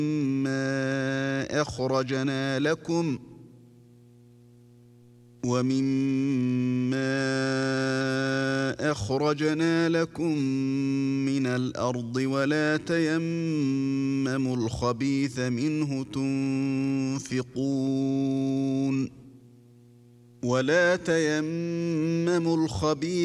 أخرجنا لكم من الأرض ولا تيمموا الخبيث منه تنفقون